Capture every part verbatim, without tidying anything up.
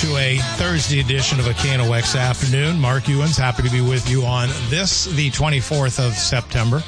to a Thursday edition of a K N O X Afternoon. Mark Ewens, happy to be with you on this, the twenty-fourth of September.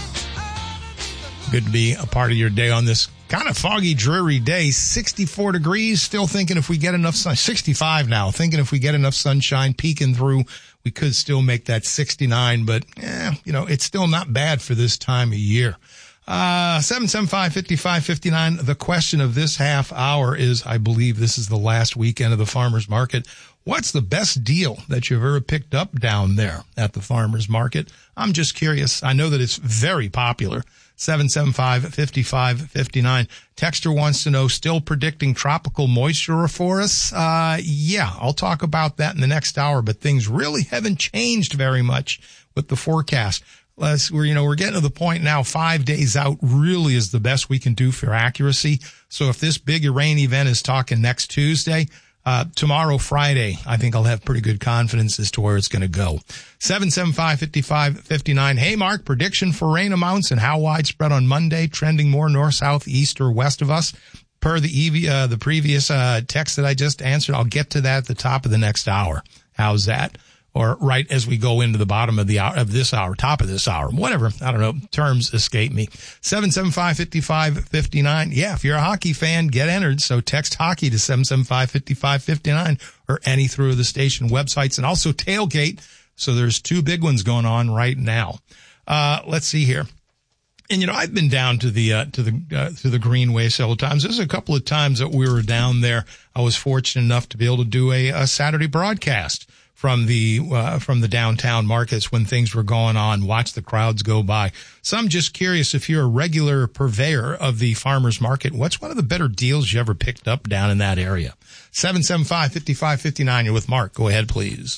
Good to be a part of your day on this kind of foggy, dreary day. sixty-four degrees, still thinking if we get enough sun, sixty-five now, thinking if we get enough sunshine peeking through, we could still make that sixty-nine, but, eh, you know, it's still not bad for this time of year. Uh, seven seven five, five five five nine. The question of this half hour is, I believe this is the last weekend of the farmer's market. What's the best deal that you've ever picked up down there at the farmer's market? I'm just curious. I know that it's very popular. seven seven five, five five five nine. Texter wants to know, still predicting tropical moisture for us? Uh, yeah, I'll talk about that in the next hour, but things really haven't changed very much with the forecast. Let's, we're, you know, we're getting to the point now, five days out really is the best we can do for accuracy. So if this big rain event is talking next Tuesday, uh, tomorrow, Friday, I think I'll have pretty good confidence as to where it's going to go. seven seven five, five five five nine. Hey, Mark, prediction for rain amounts and how widespread on Monday, trending more north, south, east, or west of us. Per the E V, uh, the previous, uh, text that I just answered, I'll get to that at the top of the next hour. How's that? Or right as we go into the bottom of the hour, of this hour, top of this hour, whatever. I don't know. Terms escape me. seven seven five, five five five nine. Yeah, if you're a hockey fan, get entered. So text hockey to seven seven five, five five five nine or any through the station websites, and also tailgate. So there's two big ones going on right now. Uh, let's see here. And, you know, I've been down to the, uh, to the, uh, to the Greenway several times. There's a couple of times that we were down there. I was fortunate enough to be able to do a, a Saturday broadcast from the, uh, from the downtown markets when things were going on, watch the crowds go by. So I'm just curious, if you're a regular purveyor of the farmer's market, what's one of the better deals you ever picked up down in that area? seven seven five, five five five nine. You're with Mark. Go ahead, please.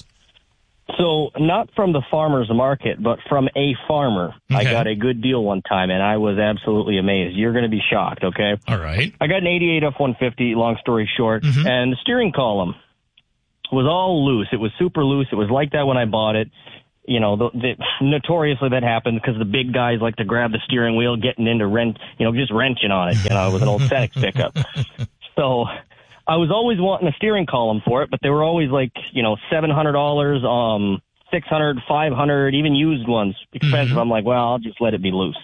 So not from the farmer's market, but from a farmer. Okay. I got a good deal one time, and I was absolutely amazed. You're going to be shocked, okay? All right. I got an eighty-eight F one fifty, long story short, mm-hmm. and the steering column was all loose. It was super loose. It was like that when I bought it. You know, the, the, notoriously that happens because the big guys like to grab the steering wheel, getting into wrench, you know, just wrenching on it. You know, it was an old Fenix pickup. So I was always wanting a steering column for it, but they were always like, you know, seven hundred dollars, um, six hundred dollars, five hundred dollars, even used ones, expensive. Mm-hmm. I'm like, well, I'll just let it be loose.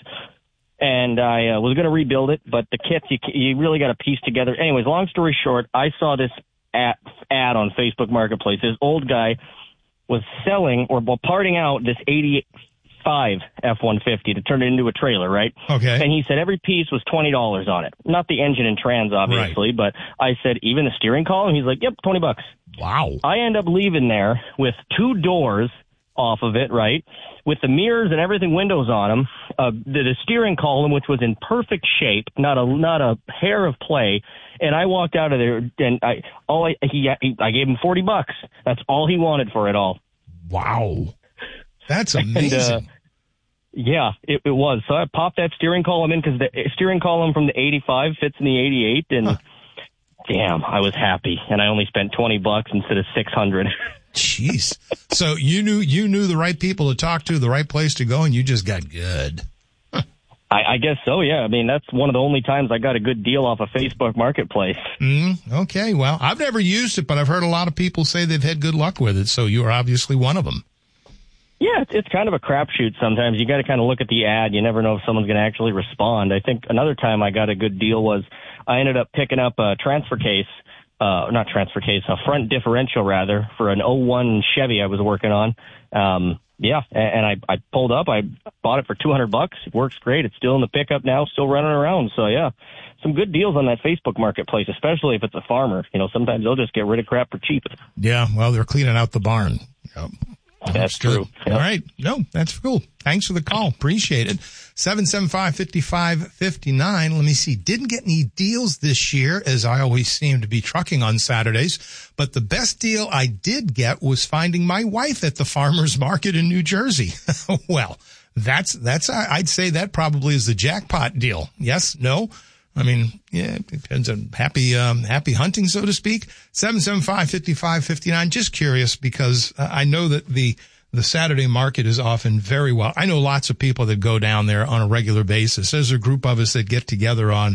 And I uh, was going to rebuild it, but the kits, you, you really got to piece together. Anyways, long story short, I saw this ad, ad on Facebook Marketplace. This old guy was selling or well, parting out this eighty-five F one fifty to turn it into a trailer, right? Okay. And he said every piece was twenty dollars on it. Not the engine and trans, obviously, right. But I said, even the steering column? He's like, yep, twenty bucks. Wow. I end up leaving there with two doors off of it, right? With the mirrors and everything, windows on them, uh, the, the steering column, which was in perfect shape, not a not a hair of play. And I walked out of there, and I all I, he, I gave him forty bucks. That's all he wanted for it all. Wow, that's amazing. And, uh, yeah, it, it was. So I popped that steering column in because the steering column from the eighty-five fits in the eighty-eight, and huh. Damn, I was happy. And I only spent twenty bucks instead of six hundred. Jeez. So you knew you knew the right people to talk to, the right place to go, and you just got good. Huh. I, I guess so, yeah. I mean, that's one of the only times I got a good deal off of Facebook Marketplace. Mm, okay, well, I've never used it, but I've heard a lot of people say they've had good luck with it, so you are obviously one of them. Yeah, it's, it's kind of a crapshoot sometimes. You got to kind of look at the ad. You never know if someone's going to actually respond. I think another time I got a good deal was I ended up picking up a transfer case. Uh, not transfer case, a front differential rather, for an oh one Chevy I was working on. Um, yeah, and, and I, I pulled up, I bought it for two hundred bucks. It works great. It's still in the pickup now, still running around. So yeah, some good deals on that Facebook Marketplace, especially if it's a farmer. You know, sometimes they'll just get rid of crap for cheap. Yeah, well, they're cleaning out the barn. Yep. That's true. Yep. All right. No, that's cool. Thanks for the call. Appreciate it. seven seven five, five five five nine. Let me see. Didn't get any deals this year, as I always seem to be trucking on Saturdays. But the best deal I did get was finding my wife at the farmer's market in New Jersey. Well, that's, that's, I'd say that probably is the jackpot deal. Yes? No? I mean, yeah, it depends on happy, um, happy hunting, so to speak. seven seven five, five five five nine. Just curious because uh, I know that the, the Saturday market is often very well. I know lots of people that go down there on a regular basis. There's a group of us that get together on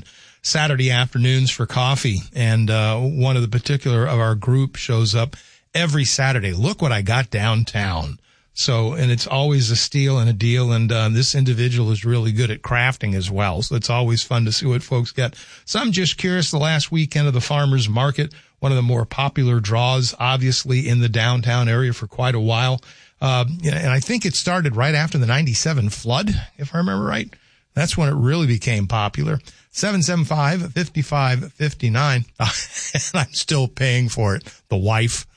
Saturday afternoons for coffee. And, uh, one of the particular of our group shows up every Saturday. Look what I got downtown. So, and it's always a steal and a deal. And, uh, this individual is really good at crafting as well. So it's always fun to see what folks get. So I'm just curious, the last weekend of the farmers market, one of the more popular draws, obviously in the downtown area for quite a while. Uh, and I think it started right after the ninety-seven flood, if I remember right. That's when it really became popular. seven seven five, five five five nine. And I'm still paying for it. The wife.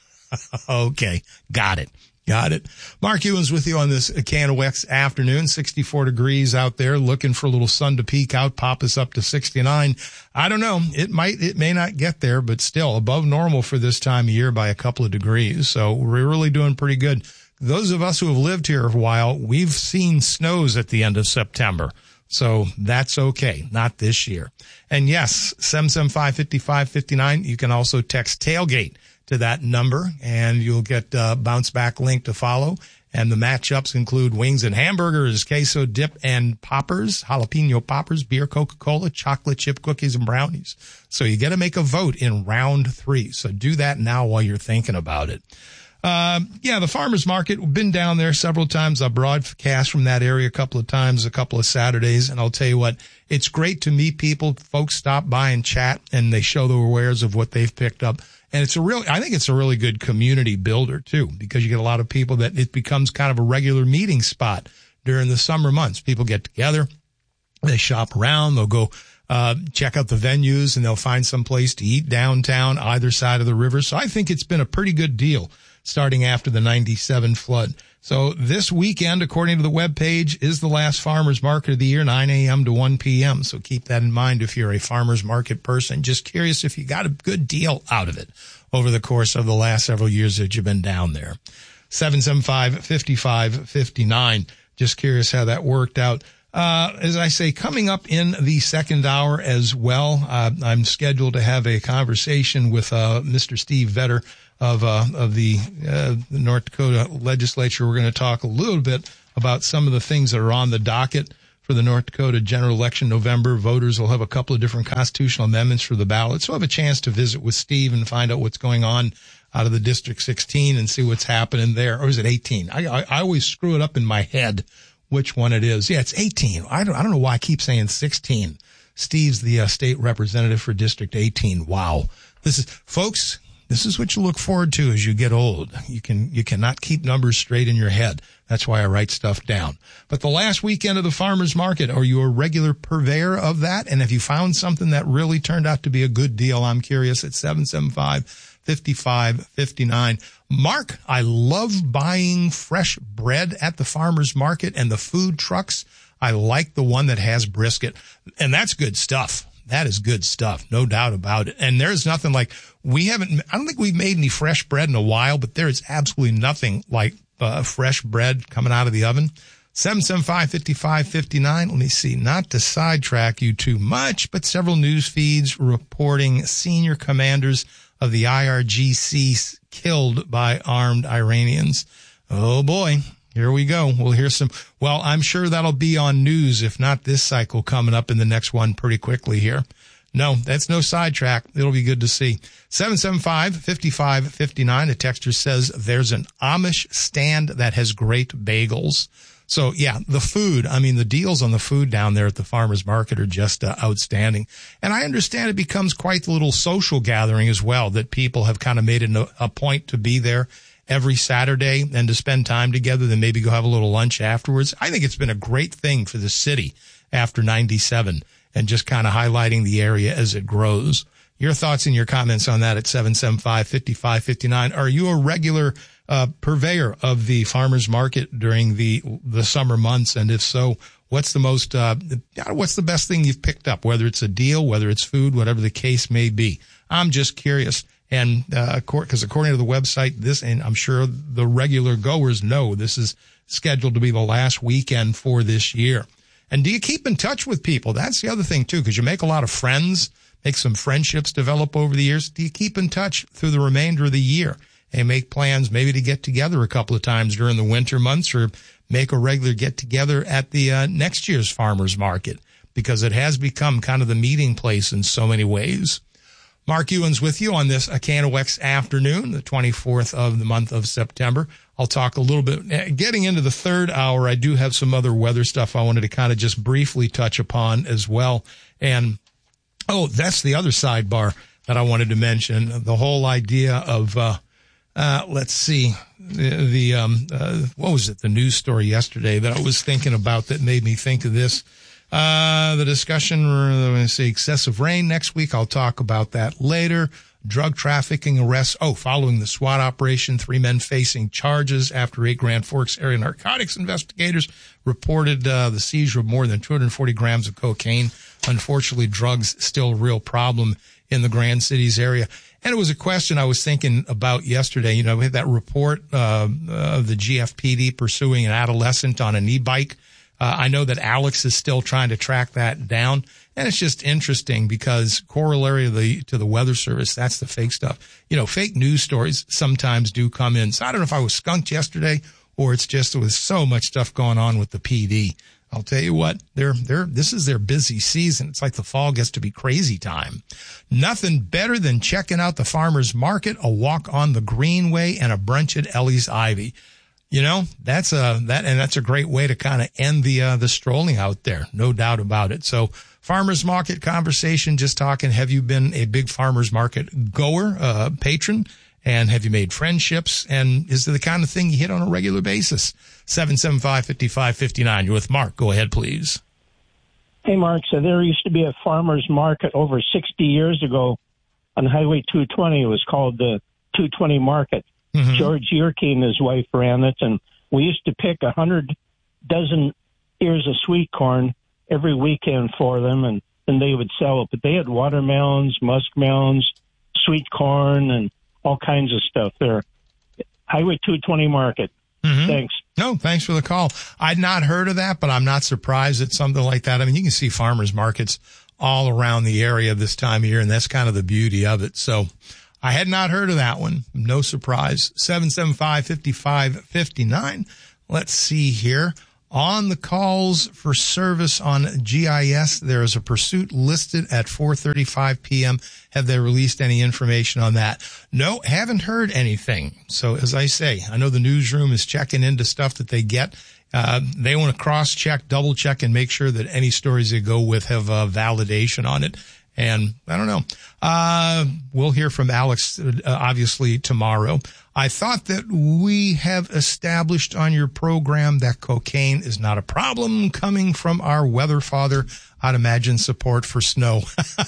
Okay. Got it. Got it. Mark Ewens with you on this K N O X afternoon. sixty-four degrees out there, looking for a little sun to peek out, pop us up to sixty-nine. I don't know. It might, it may not get there, but still above normal for this time of year by a couple of degrees. So we're really doing pretty good. Those of us who have lived here a while, we've seen snows at the end of September. So that's okay. Not this year. And yes, seven seven five, five five five nine. You can also text tailgate to that number, and you'll get a bounce back link to follow. And the matchups include wings and hamburgers, queso dip and poppers, jalapeno poppers, beer, Coca-Cola, chocolate chip cookies, and brownies. So you got to make a vote in round three. So do that now while you're thinking about it. Uh, yeah, the farmers market, we've been down there several times. I broadcast from that area a couple of times, a couple of Saturdays. And I'll tell you what, it's great to meet people. Folks stop by and chat, and they show their wares of what they've picked up. And it's a real, I think it's a really good community builder too, because you get a lot of people that it becomes kind of a regular meeting spot during the summer months. People get together, they shop around, they'll go, uh, check out the venues, and they'll find some place to eat downtown, either side of the river. So I think it's been a pretty good deal starting after the ninety-seven flood. So this weekend, according to the webpage, is the last farmers market of the year, nine a.m. to one p.m. So keep that in mind if you're a farmers market person. Just curious if you got a good deal out of it over the course of the last several years that you've been down there. seven seven five, five five five nine. Just curious how that worked out. Uh, as I say, coming up in the second hour as well, uh, I'm scheduled to have a conversation with uh, Mister Steve Vetter of uh, of the, uh, the North Dakota legislature. We're going to talk a little bit about some of the things that are on the docket for the North Dakota general election in November. Voters will have a couple of different constitutional amendments for the ballot. So I have a chance to visit with Steve and find out what's going on out of the District sixteen and see what's happening there. Or is it eighteen? I, I, I always screw it up in my head which one it is. Yeah, it's eighteen. I don't, I don't know why I keep saying sixteen. Steve's the uh, state representative for District eighteen. Wow. This is, folks, this is what you look forward to as you get old. You can, you cannot keep numbers straight in your head. That's why I write stuff down. But the last weekend of the farmers market, are you a regular purveyor of that? And have you found something that really turned out to be a good deal? I'm curious at seven seven five, five five five nine. Mark, I love buying fresh bread at the farmers market and the food trucks. I like the one that has brisket, and that's good stuff. That is good stuff. No doubt about it. And there's nothing like, we haven't, I don't think we've made any fresh bread in a while, but there is absolutely nothing like uh, fresh bread coming out of the oven. seven seven five, five five five nine. Let me see, not to sidetrack you too much, but several news feeds reporting senior commanders of the I R G C killed by armed Iranians. Oh boy. Here we go. We'll hear some. Well, I'm sure that'll be on news, if not this cycle, coming up in the next one pretty quickly here. No, that's no sidetrack. It'll be good to see. seven seven five, five five five nine. A texter says there's an Amish stand that has great bagels. So yeah, the food, I mean, the deals on the food down there at the farmers market are just uh, outstanding. And I understand it becomes quite the little social gathering as well, that people have kind of made it a, a point to be there every Saturday and to spend time together, then maybe go have a little lunch afterwards. I think it's been a great thing for the city after ninety-seven and just kind of highlighting the area as it grows. Your thoughts and your comments on that at seven seven five, five five five nine. Are you a regular uh purveyor of the farmers market during the the summer months? And if so, what's the most uh what's the best thing you've picked up, whether it's a deal, whether it's food, whatever the case may be? I'm just curious. And, uh, because according to the website, this, and I'm sure the regular goers know, this is scheduled to be the last weekend for this year. And do you keep in touch with people? That's the other thing too, because you make a lot of friends, make some friendships develop over the years. Do you keep in touch through the remainder of the year and make plans maybe to get together a couple of times during the winter months, or make a regular get together at the, uh, next year's farmers market? because it has become kind of the meeting place in so many ways. Mark Ewan's with you on this K N O X afternoon, the twenty-fourth of the month of September. I'll talk a little bit. Getting into the third hour, I do have some other weather stuff I wanted to kind of just briefly touch upon as well. And, oh, that's the other sidebar that I wanted to mention, the whole idea of, uh, uh, let's see, the, the um, uh, what was it, the news story yesterday that I was thinking about that made me think of this. Uh, the discussion, I'm going to say excessive rain next week. I'll talk about that later. Drug trafficking arrests. Oh, following the SWAT operation, three men facing charges after eight Grand Forks area narcotics investigators reported uh, the seizure of more than two hundred forty grams of cocaine. Unfortunately, drugs still a real problem in the Grand Cities area. And it was a question I was thinking about yesterday. You know, we had that report uh, of the G F P D pursuing an adolescent on an e-bike. Uh, I know that Alex is still trying to track that down, and it's just interesting because corollary of the, to the Weather Service, that's the fake stuff. You know, fake news stories sometimes do come in. So I don't know if I was skunked yesterday or it's just with so much stuff going on with the P D. I'll tell you what, they're, they're, this is their busy season. It's like the fall gets to be crazy time. Nothing better than checking out the farmer's market, a walk on the Greenway, and a brunch at Ellie's Ivy. You know, that's a, that, and that's a great way to kind of end the, uh, the strolling out there. No doubt about it. So farmer's market conversation, just talking. Have you been a big farmer's market goer, uh, patron? And have you made friendships? And is it the kind of thing you hit on a regular basis? seven seven five, five five five nine. You're with Mark. Go ahead, please. Hey, Mark. So there used to be a farmer's market over sixty years ago on Highway two twenty. It was called the two twenty Market. Mm-hmm. George Yerke and his wife ran it, and we used to pick a hundred dozen ears of sweet corn every weekend for them, and then they would sell it. But they had watermelons, muskmelons, sweet corn, and all kinds of stuff there. Highway two twenty Market. Mm-hmm. Thanks. No, thanks for the call. I'd not heard of that, but I'm not surprised at something like that. I mean, you can see farmers markets all around the area this time of year, and that's kind of the beauty of it. So I had not heard of that one. No surprise. seven seven five, five five five nine. Let's see here. On the calls for service on G I S, there is a pursuit listed at four thirty-five p.m. Have they released any information on that? No, haven't heard anything. So as I say, I know the newsroom is checking into stuff that they get. Uh, they want to cross-check, double-check, and make sure that any stories they go with have uh, validation on it. And I don't know. Uh, we'll hear from Alex, uh, obviously, tomorrow. I thought that we have established on your program that cocaine is not a problem coming from our weather father. I'd imagine support for snow.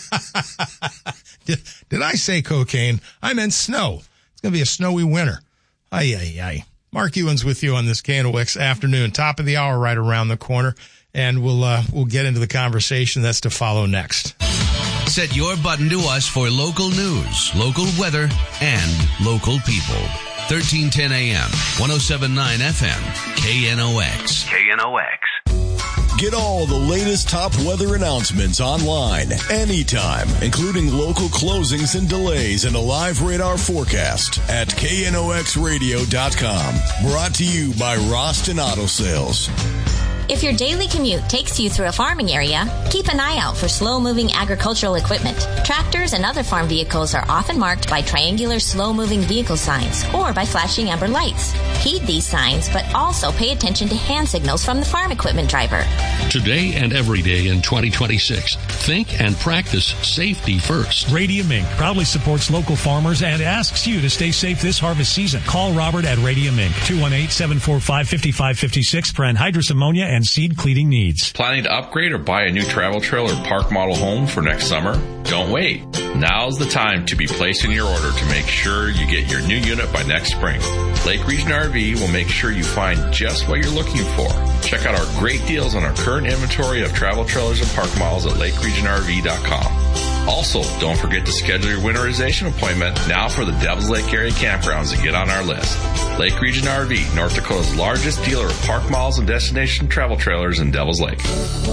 did, did I say cocaine? I meant snow. It's going to be a snowy winter. Ay, ay, ay. Mark Ewan's with you on this K N O X afternoon. Top of the hour right around the corner. And we'll, uh, we'll get into the conversation that's to follow next. Set your button to us for local news, local weather, and local people. thirteen ten a.m., one oh seven point nine F M, K N O X. K N O X. Get all the latest top weather announcements online, anytime, including local closings and delays and a live radar forecast at K N O X radio dot com. Brought to you by Roston Auto Sales. If your daily commute takes you through a farming area, keep an eye out for slow-moving agricultural equipment. Tractors and other farm vehicles are often marked by triangular slow-moving vehicle signs or by flashing amber lights. Heed these signs, but also pay attention to hand signals from the farm equipment driver. Today and every day in twenty twenty-six, think and practice safety first. Radium Incorporated proudly supports local farmers and asks you to stay safe this harvest season. Call Robert at Radium Incorporated, two one eight, seven four five, five five five six for anhydrous ammonia and seed cleaning needs. Planning to upgrade or buy a new travel trailer or park model home for next summer? Don't wait. Now's the time to be placing your order to make sure you get your new unit by next spring. Lake Region R V will make sure you find just what you're looking for. Check out our great deals on our current inventory of travel trailers and park models at lake region R V dot com. Also, don't forget to schedule your winterization appointment now for the Devils Lake area campgrounds to get on our list. Lake Region R V, North Dakota's largest dealer of park models and destination travel trailers in Devils Lake.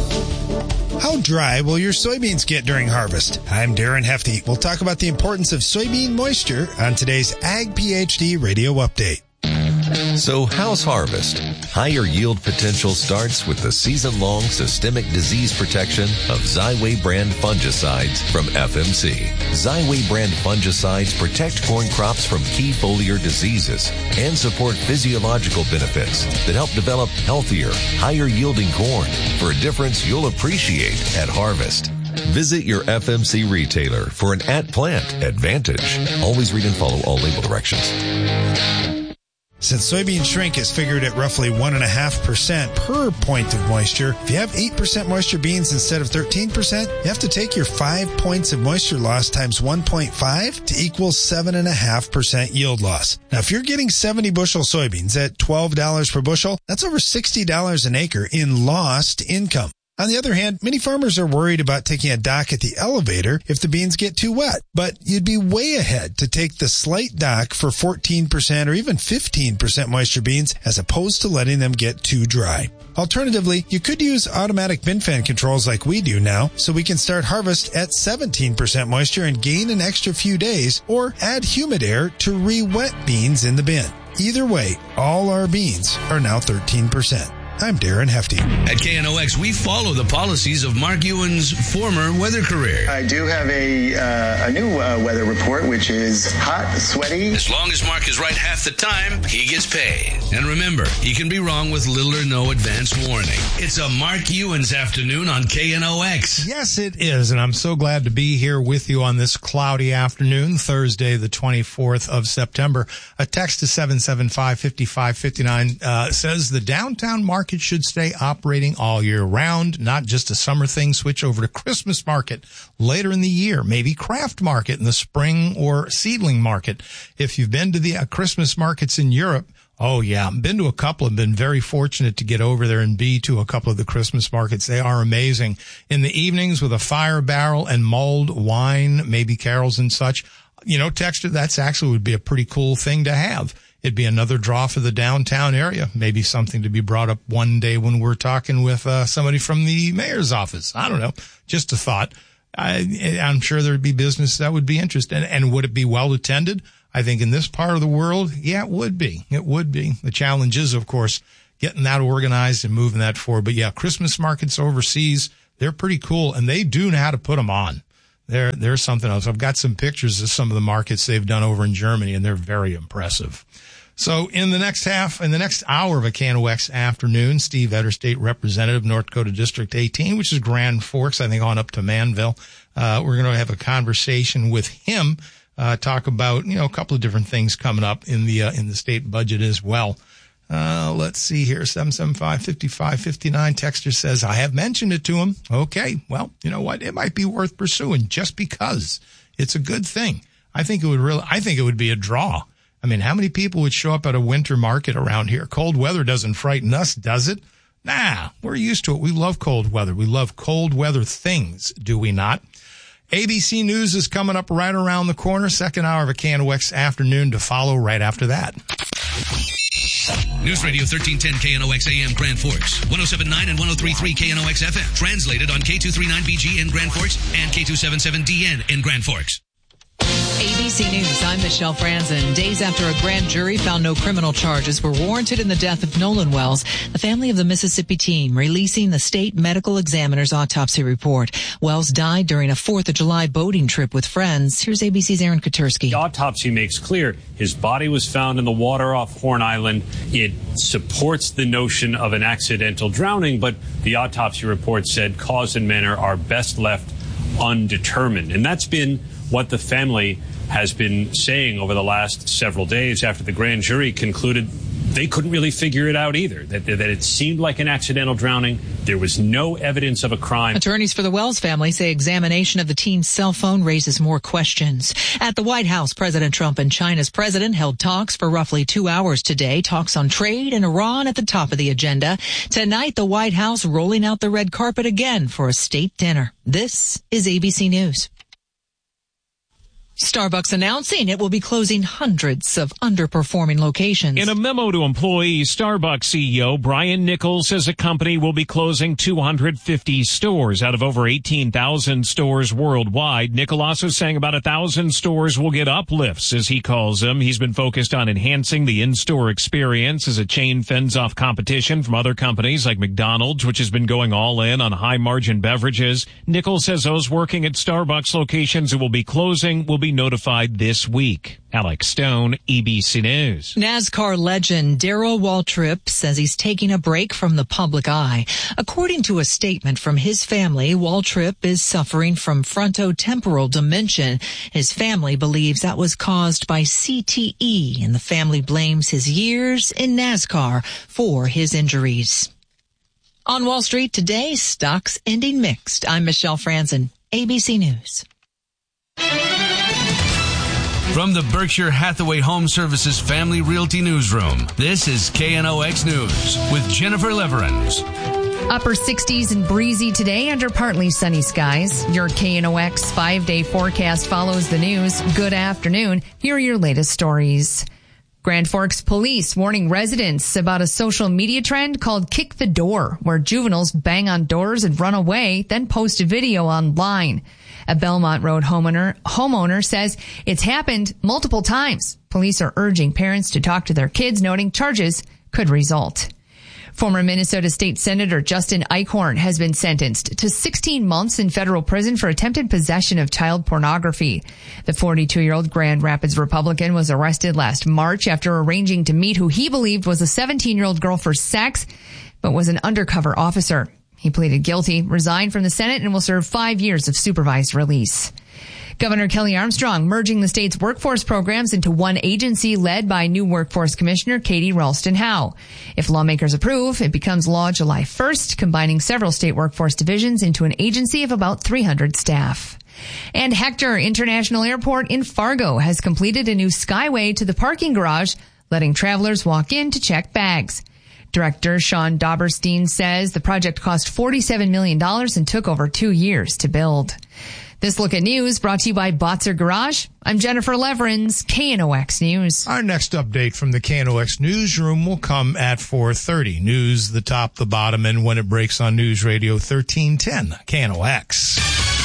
How dry will your soybeans get during harvest? I'm Darren Hefty. We'll talk about the importance of soybean moisture on today's Ag PhD Radio Update. So how's harvest? higher yield potential starts with the season-long systemic disease protection of Xyway brand fungicides from F M C. Xyway brand fungicides protect corn crops from key foliar diseases and support physiological benefits that help develop healthier, higher yielding corn for a difference you'll appreciate at harvest. Visit your F M C retailer for an at-plant advantage. Always read and follow all label directions. Since soybean shrink is figured at roughly one point five percent per point of moisture, if you have eight percent moisture beans instead of thirteen percent, you have to take your five points of moisture loss times one point five to equal seven point five percent yield loss. Now, if you're getting seventy bushel soybeans at twelve dollars per bushel, that's over sixty dollars an acre in lost income. On the other hand, many farmers are worried about taking a dock at the elevator if the beans get too wet. But you'd be way ahead to take the slight dock for fourteen percent or even fifteen percent moisture beans as opposed to letting them get too dry. Alternatively, you could use automatic bin fan controls like we do now, so we can start harvest at seventeen percent moisture and gain an extra few days, or add humid air to re-wet beans in the bin. Either way, all our beans are now thirteen percent. I'm Darren Hefty. At K N O X, we follow the policies of Mark Ewan's former weather career. I do have a uh, a new uh, weather report, which is hot, sweaty. As long as Mark is right half the time, he gets paid. And remember, he can be wrong with little or no advance warning. It's a Mark Ewan's afternoon on K N O X. Yes, it is, and I'm so glad to be here with you on this cloudy afternoon, Thursday, the twenty-fourth of September. A text to seven seven five, five five five nine uh, says the downtown market should stay operating all year round, not just a summer thing. Switch over to Christmas market later in the year, maybe craft market in the spring or seedling market. If you've been to the uh, Christmas markets in Europe, oh yeah, I've been to a couple. I've been very fortunate to get over there and be to a couple of the Christmas markets. They are amazing. In the evenings with a fire barrel and mulled wine, maybe carols and such, you know, texture, that's actually would be a pretty cool thing to have. It'd be another draw for the downtown area. Maybe something to be brought up one day when we're talking with uh, somebody from the mayor's office. I don't know. Just a thought. I, I'm sure there'd be business that would be interested. And, and would it be well attended? I think in this part of the world, yeah, it would be. It would be. The challenge is, of course, getting that organized and moving that forward. But yeah, Christmas markets overseas, they're pretty cool, and they do know how to put them on. There, there's something else. I've got some pictures of some of the markets they've done over in Germany, and they're very impressive. So in the next half, in the next hour of a K N O X afternoon, Steve Etter, State Representative, North Dakota District eighteen, which is Grand Forks, I think on up to Manville. Uh, we're going to have a conversation with him, uh, talk about, you know, a couple of different things coming up in the, uh, in the state budget as well. Uh, let's see here. seven seven five, five five five nine. Texter says, I have mentioned it to him. Okay. Well, you know what? It might be worth pursuing just because it's a good thing. I think it would really, I think it would be a draw. I mean, how many people would show up at a winter market around here? Cold weather doesn't frighten us, does it? Nah, we're used to it. We love cold weather. We love cold weather things, do we not? A B C News is coming up right around the corner. Second hour of a K N O X afternoon to follow right after that. News Radio thirteen ten K N O X A M Grand Forks, one oh seven point nine and one oh three point three K N O X F M. Translated on K two thirty-nine B G in Grand Forks and K two seventy-seven D N in Grand Forks. A B C News, I'm Michelle Franzen. Days after a grand jury found no criminal charges were warranted in the death of Nolan Wells, the family of the Mississippi teen releasing the state medical examiner's autopsy report. Wells died during a fourth of July boating trip with friends. Here's A B C's Aaron Katursky. The autopsy makes clear his body was found in the water off Horn Island. It supports the notion of an accidental drowning, but the autopsy report said cause and manner are best left undetermined. And that's been what the family has been saying over the last several days after the grand jury concluded they couldn't really figure it out either, that, that it seemed like an accidental drowning. There was no evidence of a crime. Attorneys for the Wells family say examination of the teen's cell phone raises more questions. At the White House, President Trump and China's president held talks for roughly two hours today. Talks on trade and Iran at the top of the agenda. Tonight, the White House rolling out the red carpet again for a state dinner. This is A B C News. Starbucks announcing it will be closing hundreds of underperforming locations. In a memo to employees, Starbucks C E O Brian Nichols says the company will be closing two hundred fifty stores out of over eighteen thousand stores worldwide. Nichols also saying about one thousand stores will get uplifts, as he calls them. He's been focused on enhancing the in-store experience as a chain fends off competition from other companies like McDonald's, which has been going all in on high-margin beverages. Nichols says those working at Starbucks locations who will be closing will be notified this week. Alex Stone, E B C News. NASCAR legend Darrell Waltrip says he's taking a break from the public eye. According to a statement from his family, Waltrip is suffering from frontotemporal dementia. His family believes that was caused by C T E, and the family blames his years in NASCAR for his injuries. On Wall Street today, stocks ending mixed. I'm Michelle Franzen, A B C News. From the Berkshire Hathaway Home Services Family Realty Newsroom, this is K N O X News with Jennifer Leverins. Upper sixties and breezy today under partly sunny skies. Your K N O X five-day forecast follows the news. Good afternoon. Here are your latest stories. Grand Forks police warning residents about a social media trend called Kick the Door, where juveniles bang on doors and run away, then post a video online. A Belmont Road homeowner, homeowner says it's happened multiple times. Police are urging parents to talk to their kids, noting charges could result. Former Minnesota State Senator Justin Eichhorn has been sentenced to sixteen months in federal prison for attempted possession of child pornography. The forty-two-year-old Grand Rapids Republican was arrested last March after arranging to meet who he believed was a seventeen-year-old girl for sex, but was an undercover officer. He pleaded guilty, resigned from the Senate, and will serve five years of supervised release. Governor Kelly Armstrong merging the state's workforce programs into one agency led by new Workforce Commissioner Katie Ralston-Howe. If lawmakers approve, it becomes law July first, combining several state workforce divisions into an agency of about three hundred staff. And Hector International Airport in Fargo has completed a new skyway to the parking garage, letting travelers walk in to check bags. Director Sean Dauberstein says the project cost forty-seven million dollars and took over two years to build. This Look at News brought to you by Botzer Garage. I'm Jennifer Leverins, K N O X News. Our next update from the K N O X newsroom will come at four thirty. News, the top, the bottom, and when it breaks on News Radio thirteen ten, K N O X.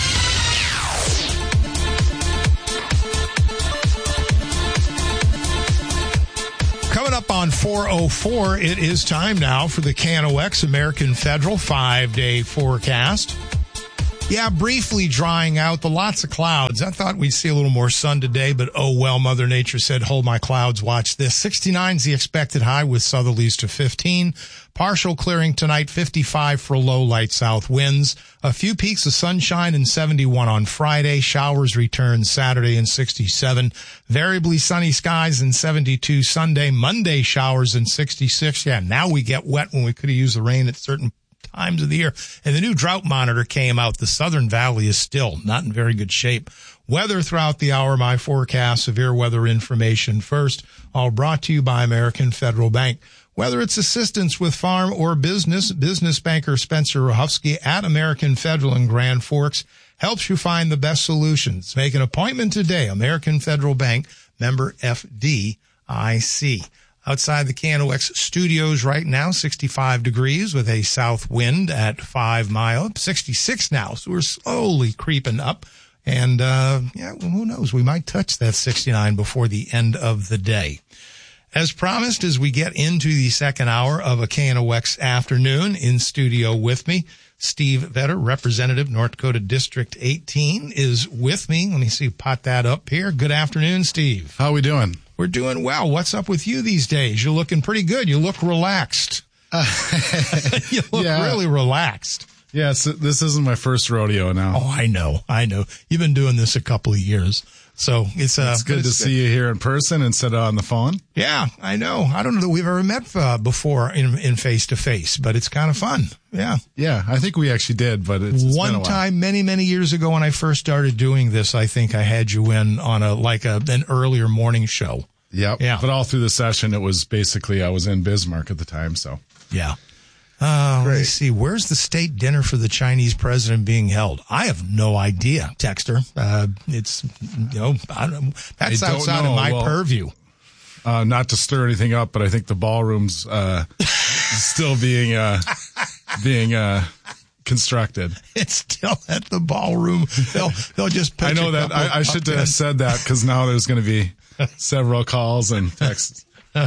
Coming up on four oh four, it is time now for the K N O X American Federal five-day forecast. Yeah, briefly drying out, the lots of clouds. I thought we'd see a little more sun today, but oh well, Mother Nature said, hold my clouds, watch this. sixty-nine is the expected high with southerlies to fifteen. Partial clearing tonight, fifty-five for low light south winds. A few peaks of sunshine and seventy-one on Friday. Showers return Saturday and sixty-seven. Variably sunny skies and seventy-two Sunday. Monday showers and sixty-six. Yeah, now we get wet when we could have used the rain at certain times of the year. And the new drought monitor came out. The Southern Valley is still not in very good shape. Weather throughout the hour, my forecast, severe weather information first, all brought to you by American Federal Bank. Whether it's assistance with farm or business, business banker Spencer Rahufsky at American Federal in Grand Forks helps you find the best solutions. Make an appointment today. American Federal Bank, member F D I C. Outside the K N O X studios right now, sixty-five degrees with a south wind at five miles, sixty-six now. So we're slowly creeping up. And, uh, yeah, well, who knows? We might touch that sixty-nine before the end of the day. As promised, as we get into the second hour of a K N O X afternoon, in studio with me, Steve Vetter, Representative, North Dakota District eighteen, is with me. Let me see, pot that up here. Good afternoon, Steve. How are we doing? We're doing well. What's up with you these days? You're looking pretty good. You look relaxed. Uh, you look yeah. really relaxed. Yeah, so this isn't my first rodeo now. Oh, I know. I know. You've been doing this a couple of years. So it's, uh, it's good it's to good. see you here in person instead of on the phone. Yeah, I know. I don't know that we've ever met uh, before in in face to face, but it's kind of fun. Yeah. Yeah, I think we actually did, but it's, it's one been a while. time many, many years ago when I first started doing this, I think I had you in on a like a an earlier morning show. Yep. Yeah. But all through the session, it was basically I was in Bismarck at the time, so. Yeah. Uh, let me see. Where's the state dinner for the Chinese president being held? I have no idea, Texter. Uh, it's, you know, I don't, that's I don't outside know. of my well, purview. Uh, not to stir anything up, but I think the ballroom's uh, still being uh, being uh, constructed. It's still at the ballroom. They'll they'll just. I know that. I, I should have said that because now there's going to be several calls and texts.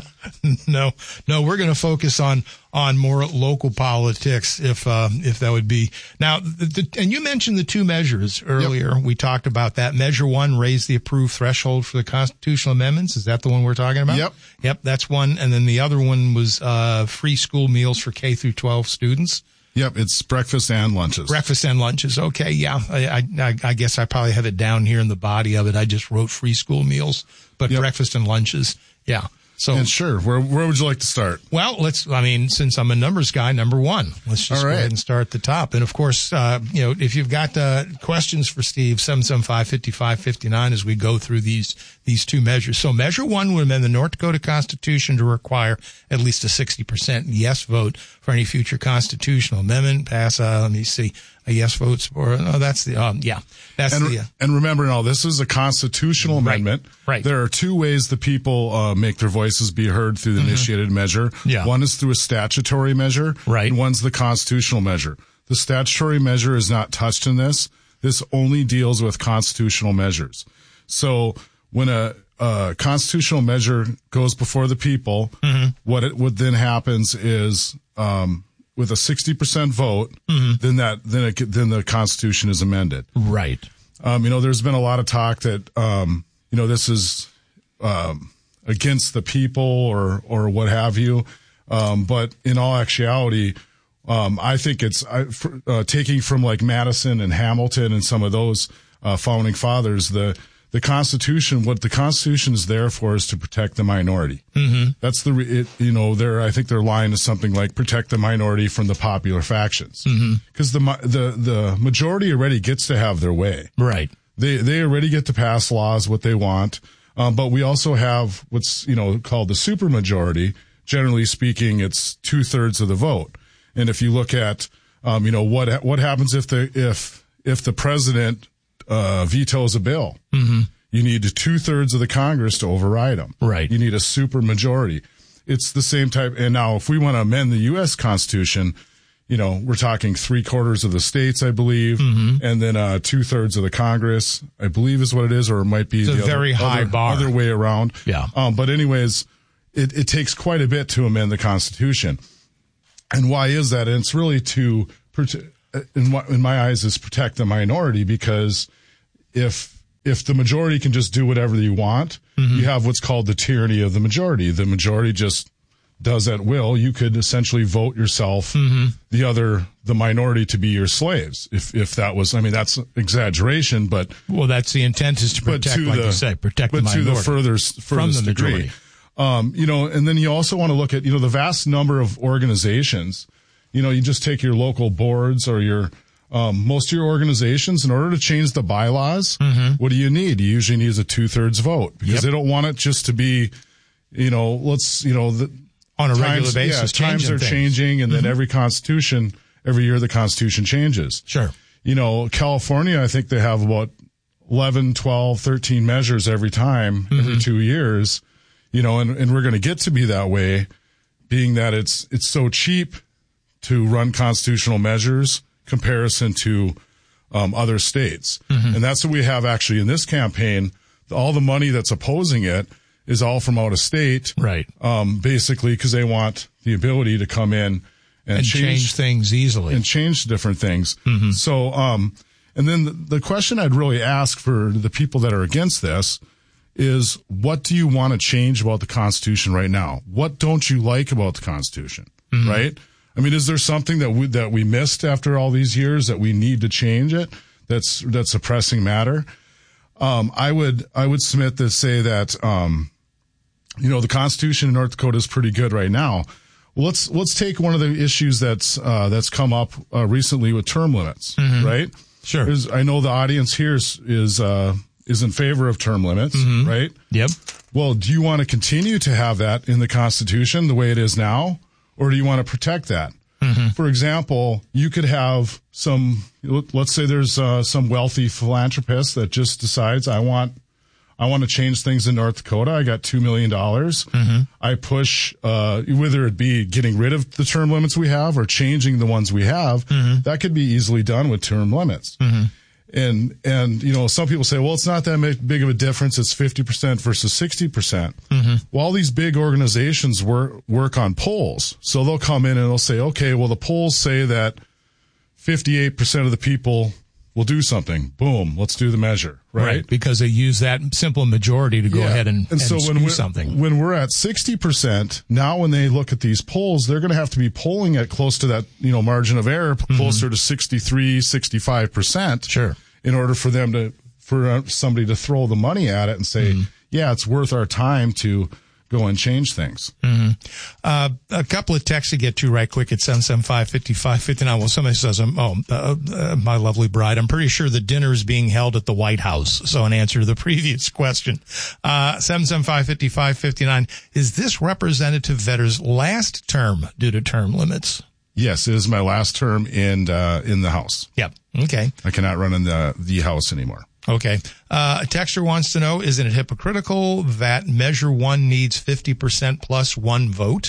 no, no, we're going to focus on on more local politics, if uh, if that would be now. The, the, and you mentioned the two measures earlier. Yep. We talked about that. Measure one, raise the approved threshold for the constitutional amendments. Is that the one we're talking about? Yep, yep, that's one. And then the other one was uh, free school meals for K through twelve students. Yep, it's breakfast and lunches. Breakfast and lunches. Okay, yeah. I, I, I guess I probably have it down here in the body of it. I just wrote free school meals, but yep. breakfast and lunches. Yeah. So and sure, where where would you like to start? Well, let's. I mean, since I'm a numbers guy, number one. Let's just All right. go ahead and start at the top. And of course, uh, you know, if you've got uh, questions for Steve, seven seven five, five five five nine as we go through these these two measures. So, measure one would amend the North Dakota Constitution to require at least a sixty percent yes vote for any future constitutional amendment. Pass. Uh, let me see. A yes votes for, no, that's the, um, yeah, that's and, the, uh, and remember now, this is a constitutional right, amendment. Right. There are two ways the people, uh, make their voices be heard through the mm-hmm. initiated measure. Yeah. One is through a statutory measure. Right. And one's the constitutional measure. The statutory measure is not touched in this. This only deals with constitutional measures. So when a, a constitutional measure goes before the people, mm-hmm. what it, what then happens is, um, with a sixty percent vote, mm-hmm. then that, then it, then the Constitution is amended. Right. Um, you know, there's been a lot of talk that, um, you know, this is, um, against the people or, or what have you. Um, but in all actuality, um, I think it's, I, for, uh, taking from like Madison and Hamilton and some of those, uh, founding fathers, the, the Constitution, what the Constitution is there for is to protect the minority. Mm-hmm. That's the, it, you know, their, I think their line is something like protect the minority from the popular factions. Because mm-hmm. the, the, the majority already gets to have their way. Right. They, they already get to pass laws, what they want. Um, but we also have what's, you know, called the supermajority. Generally speaking, it's two thirds of the vote. And if you look at, um, you know, what, what happens if the, if, if the president, Uh, vetoes a bill. Mm-hmm. You need two thirds of the Congress to override them. Right. You need a super majority. It's the same type. And now if we want to amend the U S Constitution, you know, we're talking three quarters of the states, I believe, mm-hmm. and then, uh, two thirds of the Congress, I believe is what it is, or it might be it's the a very other, high other, bar. other way around. Yeah. Um, but anyways, it, it takes quite a bit to amend the Constitution. And why is that? And it's really to, in, in my eyes, is protect the minority, because If if the majority can just do whatever you want, mm-hmm. you have what's called the tyranny of the majority. The majority just does at will. You could essentially vote yourself, mm-hmm. the other, the minority, to be your slaves. If if that was, I mean, that's exaggeration, but well, that's the intent, is to protect, like the, you say, protect but the minority, to the furthest, furthest from the degree. majority. Um, you know, and then you also want to look at, you know, the vast number of organizations. You know, you just take your local boards or your Um, most of your organizations, in order to change the bylaws, mm-hmm. what do you need? You usually need a two-thirds vote, because yep. they don't want it just to be, you know, let's, you know, the, on a times, regular basis. Yeah, times are things. changing, and mm-hmm. then every constitution, every year the constitution changes. Sure. You know, California, I think they have about eleven, twelve, thirteen measures every time, mm-hmm. every two years, you know, and, and we're going to get to be that way, being that it's, it's so cheap to run constitutional measures comparison to um, other states. Mm-hmm. And that's what we have actually in this campaign. All the money that's opposing it is all from out of state. Right. Um, basically because they want the ability to come in and, and change, change things easily. And change different things. Mm-hmm. So, um, and then the, the question I'd really ask for the people that are against this is, what do you want to change about the Constitution right now? What don't you like about the Constitution? Mm-hmm. Right? I mean, is there something that we, that we missed after all these years that we need to change it? That's, that's a pressing matter. Um, I would, I would submit to say that, um, you know, the Constitution in North Dakota is pretty good right now. Well, let's, let's take one of the issues that's, uh, that's come up, uh, recently with term limits, mm-hmm. right? Sure. There's, I know the audience here is, is, uh, is in favor of term limits, mm-hmm. right? Yep. Well, do you want to continue to have that in the Constitution the way it is now? Or do you want to protect that? Mm-hmm. For example, you could have some, let's say there's uh, some wealthy philanthropist that just decides, I want I want to change things in North Dakota. I got two million dollars. Mm-hmm. I push, uh, whether it be getting rid of the term limits we have or changing the ones we have, mm-hmm. that could be easily done with term limits. Mm-hmm. And, and, you know, some people say, well, it's not that big of a difference. It's fifty percent versus sixty percent. Mm-hmm. Well, all these big organizations work, work on polls. So they'll come in and they'll say, okay, well, the polls say that fifty-eight percent of the people will do something. Boom. Let's do the measure. Right. Right, because they use that simple majority to go yeah. ahead and, and, and so skew when we're, something. When we're at sixty percent, now when they look at these polls, they're going to have to be polling at close to that, you know, margin of error, mm-hmm. closer to sixty-three, sixty-five percent. Sure. In order for them to, for somebody to throw the money at it and say, mm-hmm. yeah, it's worth our time to go and change things. Mm-hmm. Uh, a couple of texts to get to right quick at seven seven five, five five five nine. Well, somebody says, um, oh, uh, uh, my lovely bride, I'm pretty sure the dinner is being held at the White House. So in answer to the previous question, uh, seven seven five, five five five nine, is this Representative Vetter's last term due to term limits? Yes, it is my last term in, uh, in the House. Yep. Okay. I cannot run in the, the House anymore. Okay. Uh, a texter wants to know, isn't it hypocritical that Measure One needs fifty percent plus one vote?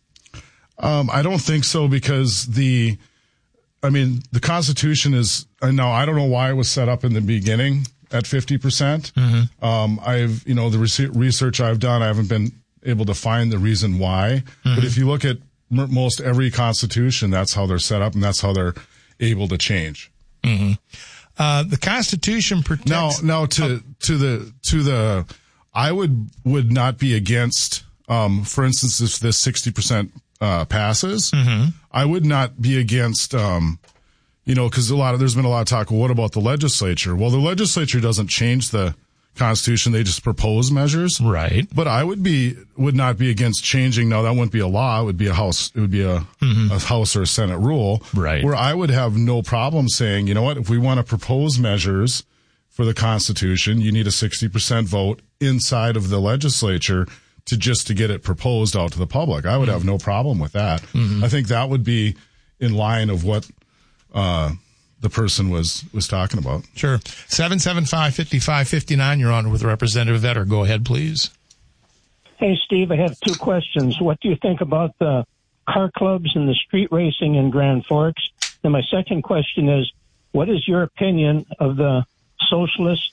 Um, I don't think so, because the, I mean, the Constitution is, I know, I don't know why it was set up in the beginning at fifty percent. Mm-hmm. Um, I've, you know, the research I've done, I haven't been able to find the reason why. Mm-hmm. But if you look at m- most every Constitution, that's how they're set up and that's how they're able to change. Mm-hmm. Uh, the Constitution protects. Now, now to, oh. to the, to the, I would, would not be against, um, for instance, if this sixty percent, uh, passes, mm-hmm. I would not be against, um, you know, cause a lot of, there's been a lot of talk, well, what about the legislature? Well, the legislature doesn't change the Constitution. They just propose measures. Right. But I would be, would not be against changing. Now, that wouldn't be a law. It would be a House, it would be a, mm-hmm. a House or a Senate rule. Right. Where I would have no problem saying, you know what, if we want to propose measures for the Constitution, you need a sixty percent vote inside of the legislature to just to get it proposed out to the public. I would mm-hmm. have no problem with that. Mm-hmm. I think that would be in line of what, uh, the person was, was talking about. Sure. seven seven five, five five five nine. You're on with Representative Vetter. Go ahead, please. Hey, Steve, I have two questions. What do you think about the car clubs and the street racing in Grand Forks? And my second question is, what is your opinion of the Socialist,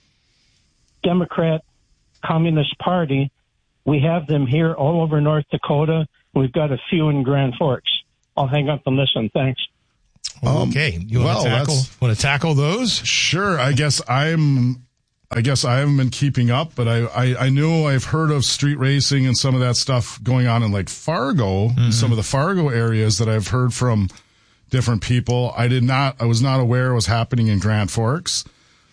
Democrat, Communist Party? We have them here all over North Dakota. We've got a few in Grand Forks. I'll hang up and listen. Thanks. Okay, you want well, to tackle want to tackle those? Sure. I guess I'm. I guess I haven't been keeping up, but I, I I know I've heard of street racing and some of that stuff going on in like Fargo, mm-hmm. some of the Fargo areas that I've heard from different people. I did not. I was not aware it was happening in Grand Forks.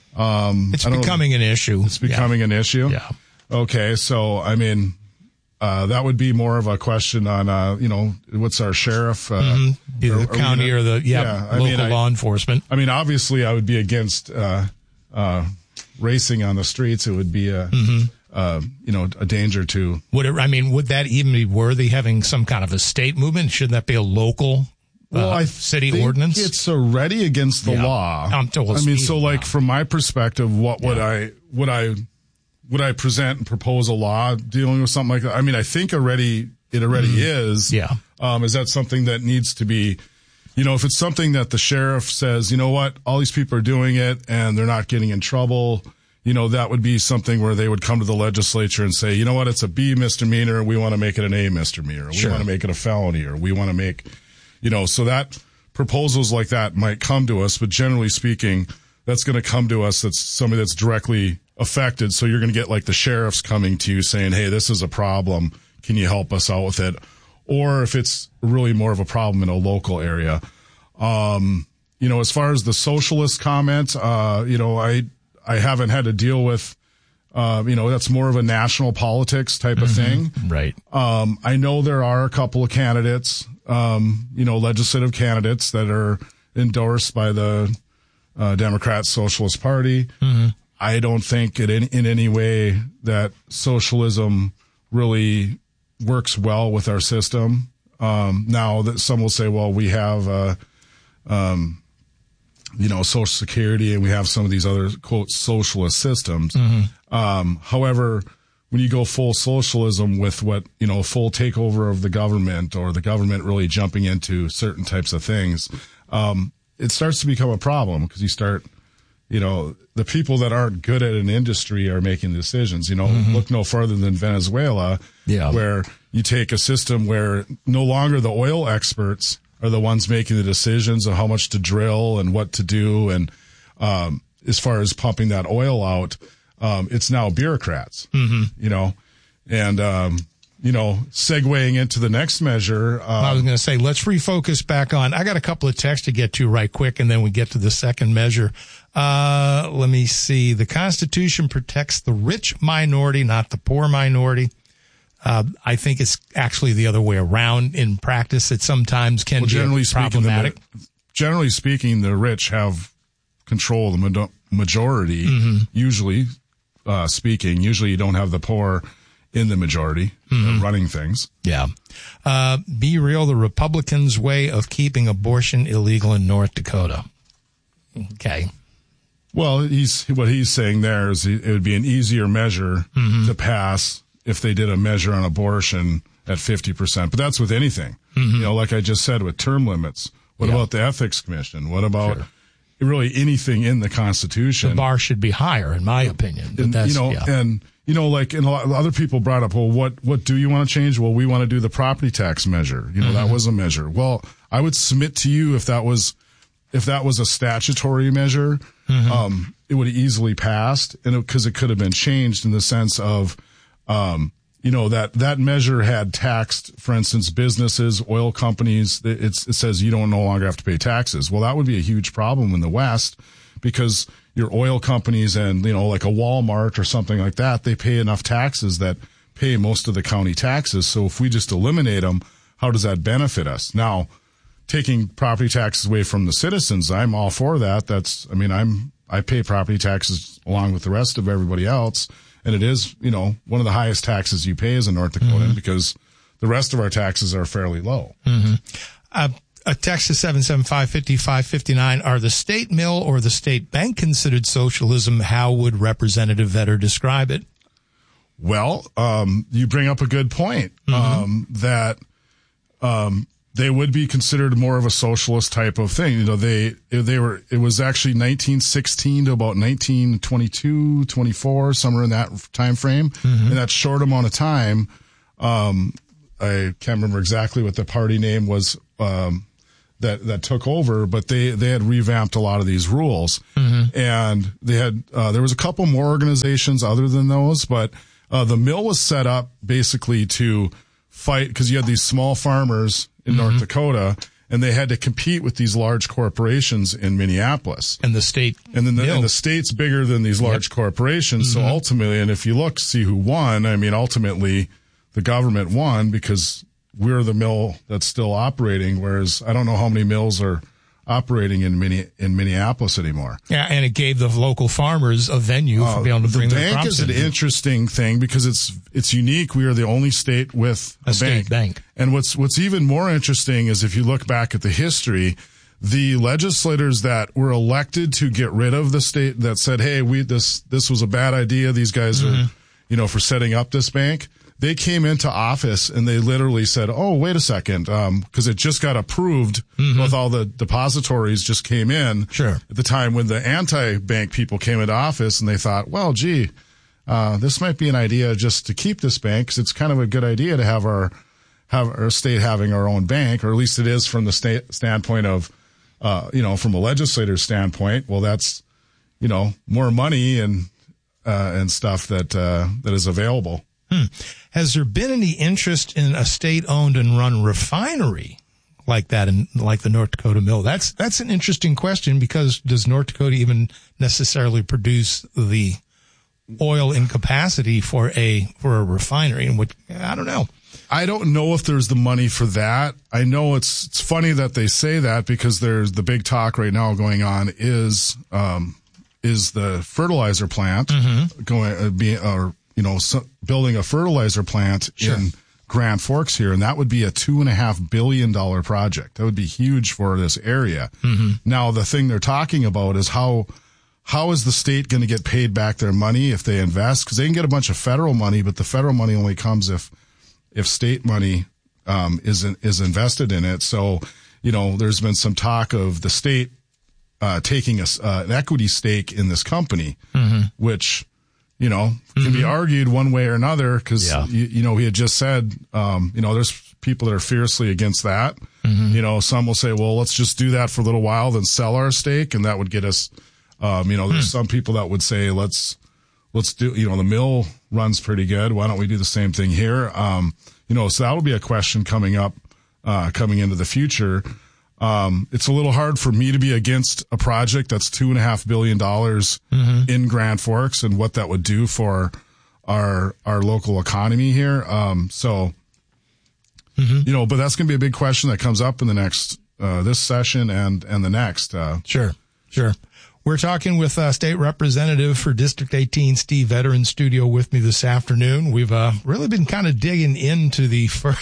Um, it's becoming an issue. It's becoming yeah. an issue. Yeah. Okay. So I mean. Uh, that would be more of a question on, uh, you know, what's our sheriff? Uh, mm-hmm. Either the county or the, yeah, yeah local mean, I, law enforcement. I mean, obviously I would be against, uh, uh, racing on the streets. It would be a, mm-hmm. uh, you know, a danger to. Would it, I mean, would that even be worthy having some kind of a state movement? Shouldn't that be a local, well, uh, I city think ordinance? It's already against the yeah. law. Um, I mean, so like from my perspective, what would yeah. I, would I, Would I present and propose a law dealing with something like that? I mean, I think already it already mm-hmm. is. Yeah. Um, is that something that needs to be, you know, if it's something that the sheriff says, you know what, all these people are doing it and they're not getting in trouble, you know, that would be something where they would come to the legislature and say, you know what, it's a B misdemeanor. We want to make it an A misdemeanor. Sure. We want to make it a felony, or we want to make, you know, so that proposals like that might come to us. But generally speaking, that's going to come to us. That's somebody that's directly affected. So you're going to get like the sheriffs coming to you saying, hey, this is a problem. Can you help us out with it? Or if it's really more of a problem in a local area. Um, you know, as far as the socialist comment, uh, you know, I, I haven't had to deal with, uh, you know, that's more of a national politics type of mm-hmm. thing. Right. Um, I know there are a couple of candidates, um, you know, legislative candidates that are endorsed by the, uh, Democrat Socialist Party. Mm-hmm. I don't think it in, in any way that socialism really works well with our system. Um, now that some will say, well, we have, uh, um, you know, Social Security and we have some of these other, quote, socialist systems. Mm-hmm. Um, however, when you go full socialism with what, you know, full takeover of the government or the government really jumping into certain types of things, um, it starts to become a problem because you start, you know, the people that aren't good at an industry are making decisions. You know, mm-hmm. look no further than Venezuela, yeah. where you take a system where no longer the oil experts are the ones making the decisions on how much to drill and what to do. And um, as far as pumping that oil out, um, it's now bureaucrats, mm-hmm. you know, and, um, you know, segueing into the next measure. Um, I was going to say, let's refocus back on. I got a couple of texts to get to right quick, and then we get to the second measure. Uh, let me see. The Constitution protects the rich minority, not the poor minority. Uh, I think it's actually the other way around. In practice, it sometimes can well, generally be problematic. Speaking, the, generally speaking, the rich have control of the majority, mm-hmm. usually uh, speaking. Usually you don't have the poor in the majority mm-hmm. uh, running things. Yeah. Uh, be real, the Republicans' way of keeping abortion illegal in North Dakota. Okay. Well, he's what he's saying there is it would be an easier measure mm-hmm. to pass if they did a measure on abortion at fifty percent. But that's with anything. Mm-hmm. You know, like I just said, with term limits. What yeah. about the Ethics Commission? What about sure. really anything in the Constitution? The bar should be higher, in my opinion. But and, that's, you know, yeah. and you know, like and a lot, other people brought up, well, what what do you want to change? Well, we want to do the property tax measure. You know, mm-hmm. that was a measure. Well, I would submit to you if that was if that was a statutory measure, mm-hmm. um, it would have easily passed, and because it, it could have been changed in the sense of, um, you know, that that measure had taxed, for instance, businesses, oil companies. It's, it says you don't no longer have to pay taxes. Well, that would be a huge problem in the West because your oil companies and, you know, like a Walmart or something like that, they pay enough taxes that pay most of the county taxes. So if we just eliminate them, how does that benefit us? Now, taking property taxes away from the citizens, I'm all for that. That's, I mean, I'm, I pay property taxes along with the rest of everybody else. And it is, you know, one of the highest taxes you pay as a North Dakotan mm-hmm. because the rest of our taxes are fairly low. Mm-hmm. Uh, a text to seven seven five, five five five nine. Are the state mill or the state bank considered socialism? How would Representative Vetter describe it? Well, um, you bring up a good point, mm-hmm. um, that, um, they would be considered more of a socialist type of thing. You know, they, they were, it was actually nineteen sixteen to about nineteen twenty-two, twenty-four, somewhere in that time frame. Mm-hmm. In that short amount of time, um, I can't remember exactly what the party name was, um, that, that took over, but they, they had revamped a lot of these rules. Mm-hmm. And they had, uh, there was a couple more organizations other than those, but, uh, the mill was set up basically to fight because you had these small farmers in mm-hmm. North Dakota, and they had to compete with these large corporations in Minneapolis. And the state. And then the, and the state's bigger than these large yep. corporations. Mm-hmm. So ultimately, and if you look, see who won, I mean, ultimately the government won because we're the mill that's still operating, whereas I don't know how many mills are operating in Minne- in Minneapolis anymore. Yeah, and it gave the local farmers a venue uh, for being able to bring the their bank crops is an in. interesting thing because it's it's unique. We are the only state with a, a bank. state bank. And what's what's even more interesting is if you look back at the history, the legislators that were elected to get rid of the state that said, "Hey, we this this was a bad idea. These guys mm-hmm. are, you know, for setting up this bank." They came into office and they literally said, "Oh, wait a second," um, because it just got approved mm-hmm. with all the depositories just came in. Sure. At the time when the anti-bank people came into office, and they thought, "Well, gee, uh, this might be an idea just to keep this bank because it's kind of a good idea to have our have our state having our own bank, or at least it is from the state standpoint of, uh, you know, from a legislator's standpoint. Well, that's, you know, more money and uh, and stuff that uh, that is available." Hmm. Has there been any interest in a state-owned and run refinery like that, in like the North Dakota mill? That's that's an interesting question because does North Dakota even necessarily produce the oil in capacity for a for a refinery? And what I don't know. I don't know if there's the money for that. I know it's it's funny that they say that because there's the big talk right now going on is um, is the fertilizer plant mm-hmm. going uh, being or. you know, so building a fertilizer plant sure. in Grand Forks here, and that would be a two and a half billion dollar project. That would be huge for this area. Mm-hmm. Now, the thing they're talking about is how how is the state going to get paid back their money if they invest? Because they can get a bunch of federal money, but the federal money only comes if if state money um, is is invested in it. So, you know, there's been some talk of the state uh, taking a, uh, an equity stake in this company, mm-hmm. which, you know, can mm-hmm. be argued one way or another because, yeah. you, you know, he had just said, um, you know, there's people that are fiercely against that. Mm-hmm. You know, some will say, well, let's just do that for a little while, then sell our stake, and that would get us, um, you know, there's hmm. some people that would say, let's, let's do, you know, the mill runs pretty good. Why don't we do the same thing here? Um, you know, so that'll be a question coming up, uh, coming into the future. Um, it's a little hard for me to be against a project that's two and a half billion dollars mm-hmm. in Grand Forks and what that would do for our, our local economy here. Um, so, mm-hmm. you know, but that's going to be a big question that comes up in the next, uh, this session and, and the next, uh, sure, sure. We're talking with uh, State Representative for District eighteen, Steve Vetter, in studio with me this afternoon. We've uh, really been kind of digging into the,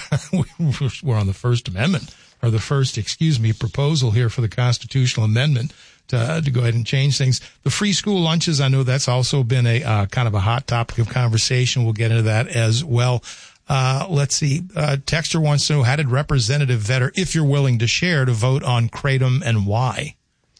fir- we're on the First Amendment, or the first, excuse me, proposal here for the constitutional amendment to, uh, to go ahead and change things. The free school lunches, I know that's also been a uh, kind of a hot topic of conversation. We'll get into that as well. Uh, let's see. Uh, Texter wants to know, how did Representative Vetter, if you're willing to share, to vote on Kratom and why?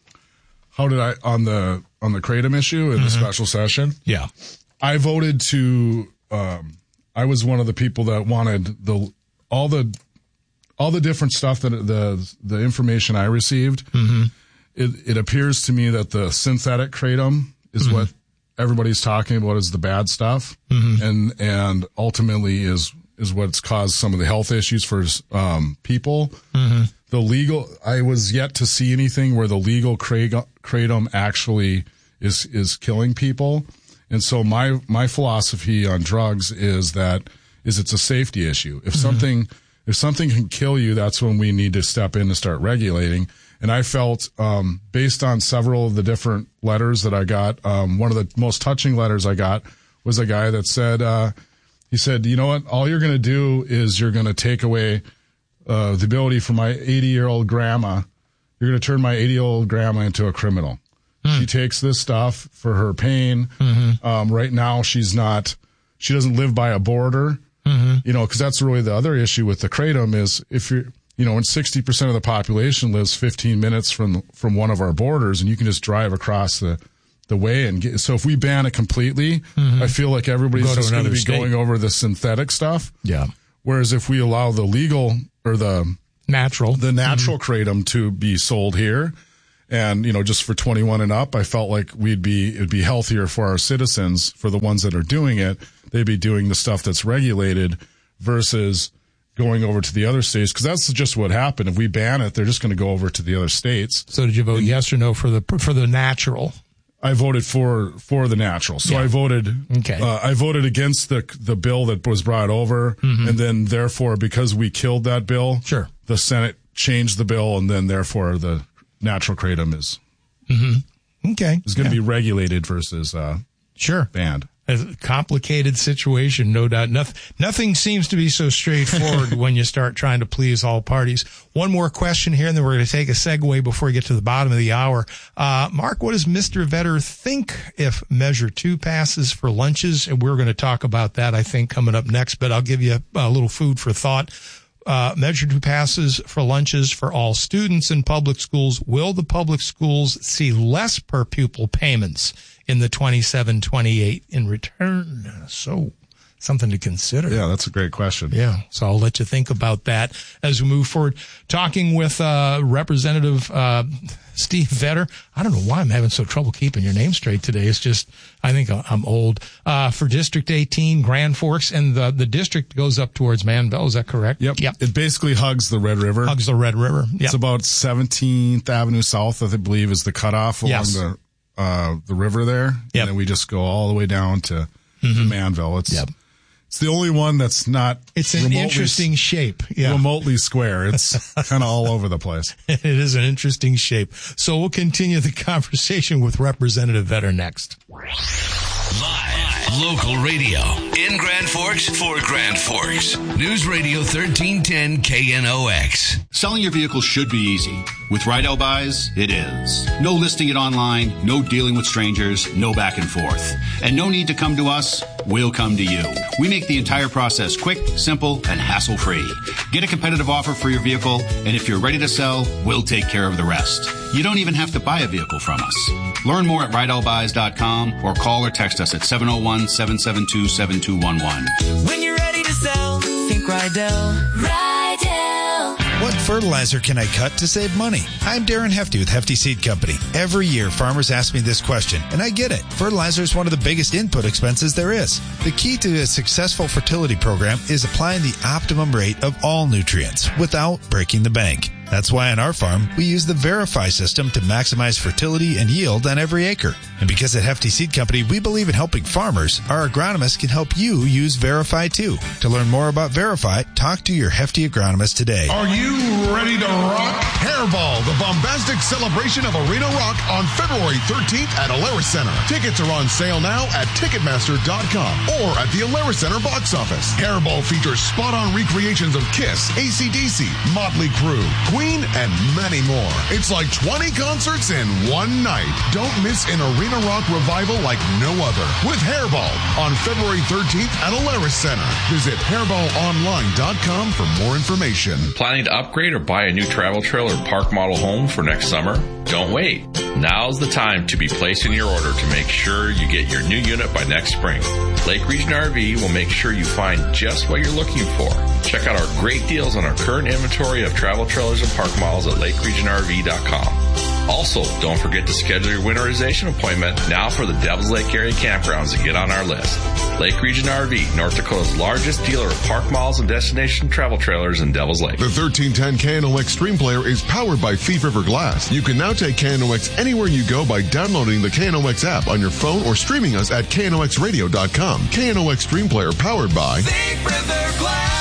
How did I, on the, on the Kratom issue in mm-hmm. the special session? Yeah. I voted to, um, I was one of the people that wanted the, all the, all the different stuff that the, the information I received. Mm-hmm. It, it appears to me that the synthetic Kratom is mm-hmm. what everybody's talking about is the bad stuff. Mm-hmm. And, and ultimately is, is what's caused some of the health issues for, um, people. Mm-hmm. The legal, I was yet to see anything where the legal Kratom actually is, is killing people. And so my, my philosophy on drugs is that, is it's a safety issue. If mm-hmm. something, if something can kill you, that's when we need to step in and start regulating. And I felt, um, based on several of the different letters that I got, um, one of the most touching letters I got was a guy that said, uh, he said, you know what? All you're going to do is you're going to take away Uh, the ability for my eighty-year-old grandma, you're going to turn my eighty-year-old grandma into a criminal. Mm. She takes this stuff for her pain. Mm-hmm. Um, right now, she's not, she doesn't live by a border, mm-hmm. you know, because that's really the other issue with the Kratom is if you're, you know, when sixty percent of the population lives fifteen minutes from, from one of our borders and you can just drive across the, the way and get, so if we ban it completely, mm-hmm. I feel like everybody's Go to just going to be state. going over the synthetic stuff. Yeah. Whereas if we allow the legal or the natural, the natural mm-hmm. Kratom to be sold here, and you know, just for twenty-one and up, I felt like we'd be it'd be healthier for our citizens. For the ones that are doing it, they'd be doing the stuff that's regulated versus going over to the other states. Because that's just what happened. If we ban it, they're just going to go over to the other states. So did you vote and, yes or no for the for the natural? I voted for for the natural. So yeah. I voted. Okay. Uh, I voted against the the bill that was brought over, mm-hmm. and then therefore, because we killed that bill, sure, the Senate changed the bill, and then therefore the natural Kratom is mm-hmm. okay. is going to yeah. be regulated versus uh, sure banned. A complicated situation, no doubt. Nothing, nothing seems to be so straightforward when you start trying to please all parties. One more question here, and then we're going to take a segue before we get to the bottom of the hour. Uh, Mark, what does Mister Vetter think if Measure two passes for lunches? And we're going to talk about that, I think, coming up next, but I'll give you a, a little food for thought. Uh, Measure two passes for lunches for all students in public schools. Will the public schools see less per pupil payments in the twenty-seven twenty-eight in return? So something to consider. Yeah, that's a great question. Yeah. So I'll let you think about that as we move forward. Talking with, uh, Representative, uh, Steve Vetter. I don't know why I'm having so trouble keeping your name straight today. It's just, I think I'm old. Uh, for District eighteen, Grand Forks, and the, the district goes up towards Manville. Is that correct? Yep. Yep. It basically hugs the Red River. Hugs the Red River. Yep. It's about seventeenth Avenue South, I believe, is the cutoff along yes. the, uh, the river there. Yep. And then we just go all the way down to, mm-hmm. to Manville. It's, yep. It's the only one that's not. It's an interesting shape. Yeah. Remotely square. It's kind of all over the place. It is an interesting shape. So we'll continue the conversation with Representative Vetter next. Live Local radio. In Grand Forks, for Grand Forks. News Radio thirteen ten K N O X. Selling your vehicle should be easy. With Rydell Buys, it is. No listing it online, no dealing with strangers, no back and forth. And no need to come to us, we'll come to you. We make the entire process quick, simple, and hassle-free. Get a competitive offer for your vehicle, and if you're ready to sell, we'll take care of the rest. You don't even have to buy a vehicle from us. Learn more at rydell buys dot com or call or text us at seven oh one, seven seven two, seven two one one. When you're ready to sell, think Rydell. Rydell. What fertilizer can I cut to save money? I'm Darren Hefty with Hefty Seed Company. Every year, farmers ask me this question, and I get it. Fertilizer is one of the biggest input expenses there is. The key to a successful fertility program is applying the optimum rate of all nutrients without breaking the bank. That's why on our farm, we use the Verify system to maximize fertility and yield on every acre. And because at Hefty Seed Company, we believe in helping farmers, our agronomists can help you use Verify too. To learn more about Verify, talk to your Hefty agronomist today. Are you ready to rock? Hairball, the bombastic celebration of Arena Rock on February thirteenth at Alerus Center. Tickets are on sale now at Ticketmaster dot com or at the Alerus Center box office. Hairball features spot-on recreations of Kiss, A C D C, Motley Crue, Queen, and many more. It's like twenty concerts in one night. Don't miss an Arena Rock revival like no other with Hairball on February thirteenth at Alerus Center. Visit hairball online dot com for more information. Planning to upgrade or buy a new travel trailer or park model home for next summer? Don't wait. Now's the time to be placing your order to make sure you get your new unit by next spring. Lake Region R V will make sure you find just what you're looking for. Check out our great deals on our current inventory of travel trailers and park models at lake region r v dot com. Also, don't forget to schedule your winterization appointment now for the Devils Lake area campgrounds to get on our list. Lake Region R V, North Dakota's largest dealer of park malls and destination travel trailers in Devils Lake. The thirteen ten K N O X Stream Player is powered by Thief River Glass. You can now take K N O X anywhere you go by downloading the K N O X app on your phone or streaming us at K N O X radio dot com. K N O X Stream Player powered by Thief River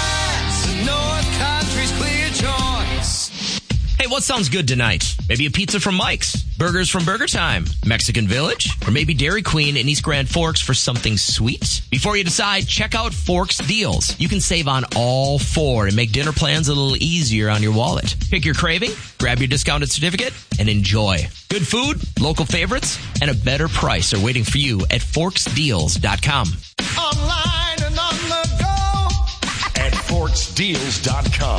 Glass, North Country's clear choice. Hey, what sounds good tonight? Maybe a pizza from Mike's, burgers from Burger Time, Mexican Village, or maybe Dairy Queen in East Grand Forks for something sweet? Before you decide, check out Forks Deals. You can save on all four and make dinner plans a little easier on your wallet. Pick your craving, grab your discounted certificate, and enjoy. Good food, local favorites, and a better price are waiting for you at forks deals dot com. Online and on the go at forks deals dot com.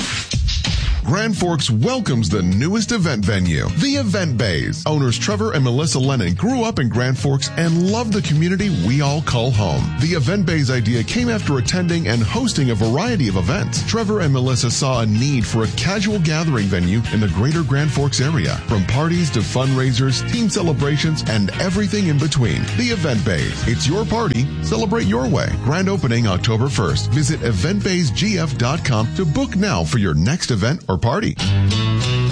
Grand Forks welcomes the newest event venue, the Event Bays. Owners Trevor and Melissa Lennon grew up in Grand Forks and love the community we all call home. The Event Bays idea came after attending and hosting a variety of events. Trevor and Melissa saw a need for a casual gathering venue in the greater Grand Forks area. From parties to fundraisers, team celebrations, and everything in between. The Event Bays. It's your party. Celebrate your way. Grand opening October first. Visit event bays g f dot com to book now for your next event or party.